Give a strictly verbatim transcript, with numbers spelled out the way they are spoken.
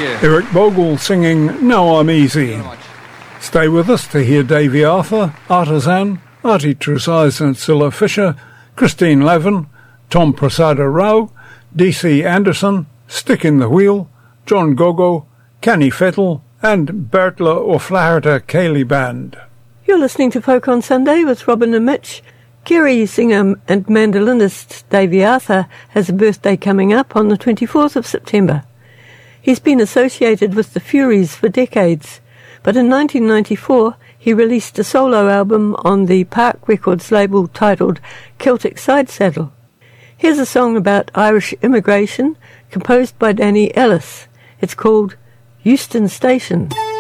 you. Eric Bogle singing Now I'm Easy. Stay with us to hear Davey Arthur, Artisan, Artie Trusize and Cilla Fisher, Christine Levin, Tom Prasada Rao, D C Anderson, Stick in the Wheel, John Gogo, Kenny Fettle, and Bertla O'Flaherty Cayley Band. You're listening to Folk on Sunday with Robin and Mitch. Kerry singer and mandolinist Davey Arthur has a birthday coming up on the twenty-fourth of September. He's been associated with the Furies for decades, but in nineteen ninety-four he released a solo album on the Park Records label titled Celtic Side Saddle. Here's a song about Irish immigration, composed by Danny Ellis. It's called Euston Station.